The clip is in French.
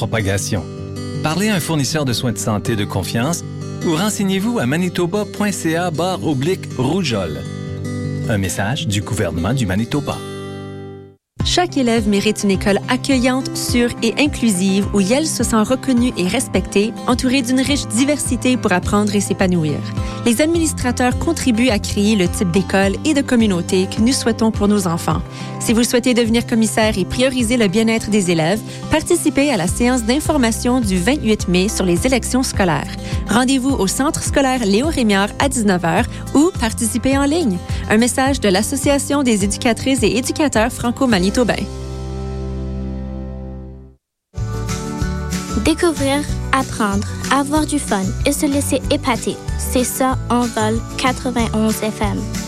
propagation. Parlez à un fournisseur de soins de santé de confiance ou renseignez-vous à manitoba.ca/rougeole. Un message du gouvernement du Manitoba. Chaque élève mérite une école accueillante, sûre et inclusive où Yale se sent reconnu et respecté, entouré d'une riche diversité pour apprendre et s'épanouir. Les administrateurs contribuent à créer le type d'école et de communauté que nous souhaitons pour nos enfants. Si vous souhaitez devenir commissaire et prioriser le bien-être des élèves, participez à la séance d'information du 28 mai sur les élections scolaires. Rendez-vous au Centre scolaire Léo Rémiard à 19h ou participez en ligne. Un message de l'Association des éducatrices et éducateurs franco-manitobains. Découvrir, apprendre, avoir du fun et se laisser épater. C'est ça, Envol 91 FM.